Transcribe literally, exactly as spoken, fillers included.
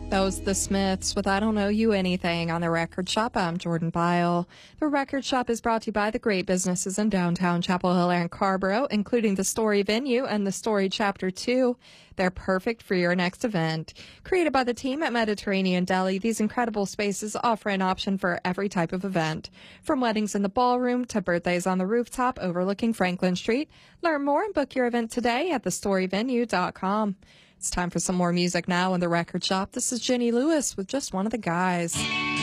That was The Smiths with I Don't Owe You Anything on The Record Shop. I'm Jordan Byle. The Record Shop is brought to you by the great businesses in downtown Chapel Hill and Carrboro, including the Story Venue and the Story Chapter two. They're perfect for your next event. Created by the team at Mediterranean Deli, these incredible spaces offer an option for every type of event. From weddings in the ballroom to birthdays on the rooftop overlooking Franklin Street. Learn more and book your event today at the story venue dot com. It's time for some more music now in the Record Shop. This is Jenny Lewis with Just One of the Guys.